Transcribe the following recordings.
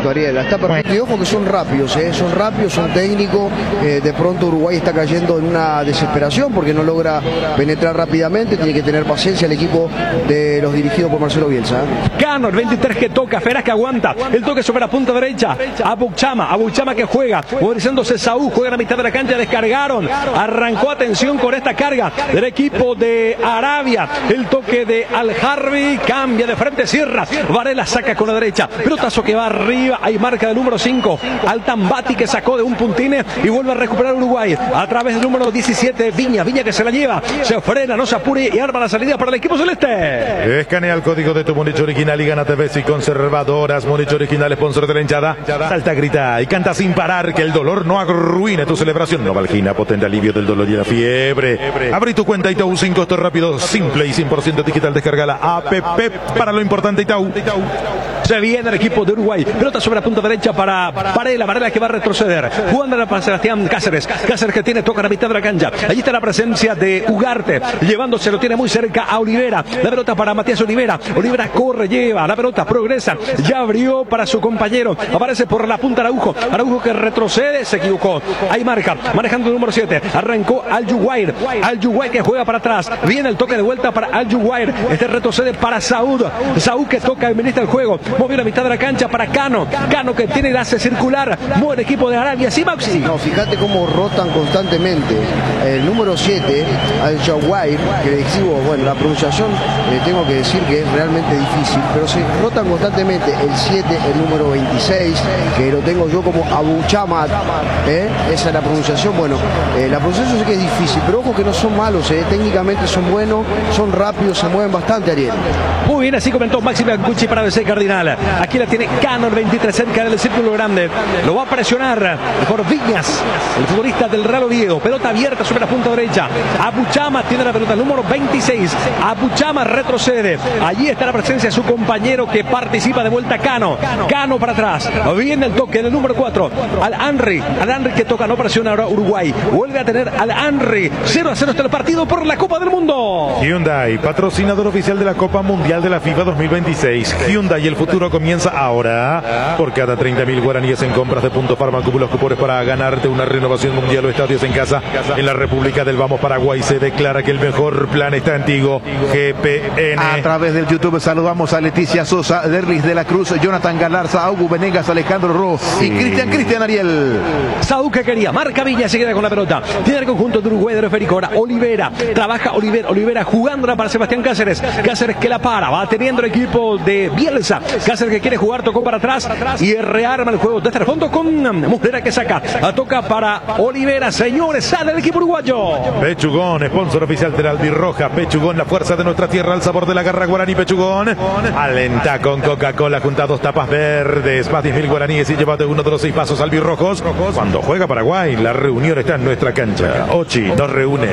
perfecto, Ariel, está perfecto. Y ojo que son rápidos, son técnicos. De pronto Uruguay está cayendo en una desesperación porque no logra penetrar rápidamente. Tiene que tener paciencia el equipo de los dirigidos por Marcelo Bielsa. Cano, el 23 que toca, Feraz que aguanta, el toque sobre la punta derecha, Abuchama que juega, movilizándose Saúl, juega a la mitad de la cancha, descargaron, arrancó, atención con esta carga del equipo de Arabia, el toque de Al-Harbi, cambia de frente, cierra, Varela saca con la derecha, pelotazo que va arriba, hay marca del número 5, Altambati que sacó de un puntine y vuelve a recuperar Uruguay, a través del número 17, Viña que se la lleva, se frena, no se apure y arma la salida para el equipo celeste. Escanea el código de tu Munich original y gánate veces y conservadoras. Munich original, sponsor de la hinchada. Salta, grita y canta sin parar, que el dolor no arruine tu celebración. Novalgina, potente alivio del dolor y la fiebre. Abrí tu cuenta Itaú sin costo, rápido, simple y 100% digital. Descarga la APP para lo importante Itaú. Se viene el equipo de Uruguay, pelota sobre la punta derecha para Varela que va a retroceder, jugando para Sebastián Cáceres que tiene, toca la mitad de la cancha, allí está la presencia de Ugarte, llevándose, lo tiene muy cerca a Olivera, la pelota para Matías Olivera corre, lleva, la pelota progresa, ya abrió para su compañero, aparece por la punta Araujo que retrocede, se equivocó, hay marca, manejando el número 7, arrancó Al-Juwair que juega para atrás, viene el toque de vuelta para Al-Juwair, retrocede para Saúd que toca, administra el juego, movió la mitad de la cancha para Cano que tiene el hace circular, mueve el equipo de Arabia, ¿sí, Maxi? No, fíjate cómo rotan constantemente. El número 7, Al-Juwair, que le exhibo, bueno, la pronunciación tengo que decir que es realmente difícil, pero se rotan constantemente el 7, el número 26, que lo tengo yo como Abuchama, esa es la pronunciación. Bueno, la pronunciación sé que es difícil, pero ojo que no son malos, técnicamente son buenos, son rápidos, se mueven bastante, Ariel. Muy bien, así comentó Maxi Biancucci para BC Cardinal. Aquí la tiene Cano, el 23, cerca del círculo grande. Lo va a presionar por Viñas, el futbolista del Real Oviedo. Pelota abierta sobre la punta derecha. Abuchama tiene la pelota, el número 26. Abuchama retrocede. Allí está la presencia de su compañero que participa de vuelta, Cano para atrás. Viene el toque del número 4. Al-Henry que toca, no presiona ahora Uruguay. Vuelve a tener Al-Henry. 0-0 está el partido por la Copa del Mundo. Hyundai, patrocinador oficial de la Copa Mundial de la FIFA 2026. Hyundai, el futuro comienza ahora. Por cada 30.000 guaraníes en compras de Punto Farma, acumulas cupones para ganarte una renovación mundial o estadios en casa. En la República del Vamos Paraguay se declara que el mejor plan está en Tigo GPN. A través del YouTube saludamos a Leticia Sosa, Derlis de la Cruz, Jonathan Galarza, Augu Venegas, Alejandro Ro y Cristian Ariel. Saúl que quería, marca Viña, se queda con la pelota. Tiene el conjunto de Uruguay de reférico. Ahora Olivera, trabaja Olivera jugándola para Sebastián Cáceres que la para, va teniendo el equipo de Bielsa. Cáceres que quiere jugar, tocó para atrás y rearma el juego desde el fondo con Muslera que saca, toca para Olivera, señores, sale el equipo uruguayo. Pechugón, sponsor oficial de la Albirroja. Pechugón, la fuerza de nuestra tierra, al sabor de la garra guaraní. Pechugón, alenta con Coca-Cola, junta 2 tapas verdes, más 10.000 guaraníes y llévate uno de los 6 pasos albirrojos. Cuando juega Paraguay, la reunión está en nuestra cancha. Ochi nos reúne.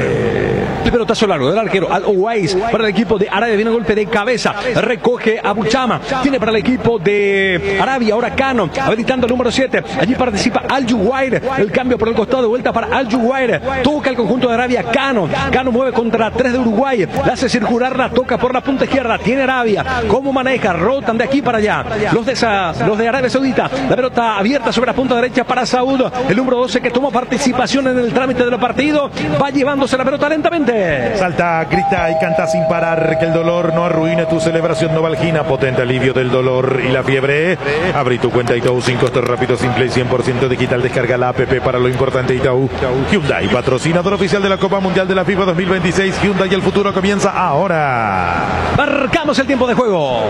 El pelotazo largo del arquero Al-Owais para el equipo de Arabia, viene un golpe de cabeza, recoge Abuchama, tiene para el equipo de Arabia, ahora Cano, habilitando el número 7, allí participa Al-Juwair, el cambio por el costado de vuelta para Al-Juwair, toca el conjunto de Arabia, Cano mueve contra 3 de Uruguay, la hace circular, la toca por la punta izquierda, tiene Arabia, cómo maneja, rotan de aquí para allá, los de Arabia Saudita, la pelota abierta sobre la punta derecha para Saúd, el número 12 que tomó participación en el trámite del partido, va llevándose la pelota lentamente. Salta, grita y canta sin parar, que el dolor no arruine tu celebración. Novalgina, potente alivio del dolor y la fiebre. Abrí tu cuenta Itaú sin costo, rápido, simple y 100% digital. Descarga la APP para lo importante Itaú. Hyundai, patrocinador oficial de la Copa Mundial de la FIFA 2026. Hyundai, el futuro comienza ahora. Marcamos el tiempo de juego.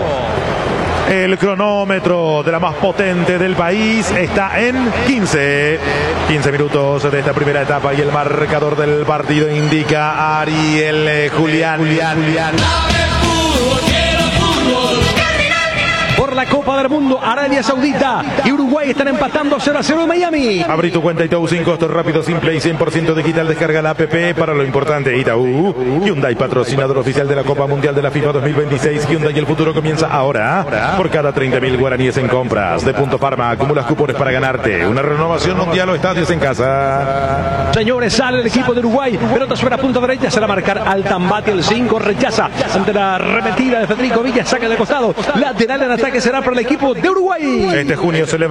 El cronómetro de la más potente del país está en 15 minutos de esta primera etapa y el marcador del partido indica Ariel Julián. Por la Copa del Mundo, Arabia Saudita y Uruguay están empatando 0-0 en Miami. Abrí tu cuenta Itaú sin costo, rápido, simple y 100% digital. Descarga la APP para lo importante Itaú. Hyundai, patrocinador oficial de la Copa Mundial de la FIFA 2026. Hyundai, el futuro comienza ahora. Por cada 30.000 guaraníes en compras de Punto Farma, acumulas cupones para ganarte una renovación mundial o estadios en casa. Señores, sale el equipo de Uruguay, pelota sobre la punta derecha, se la va a marcar Altambati, el 5 rechaza ante la arremetida de Federico Villa, saca de costado, lateral en ataque será para el equipo de Uruguay. Este junio celebra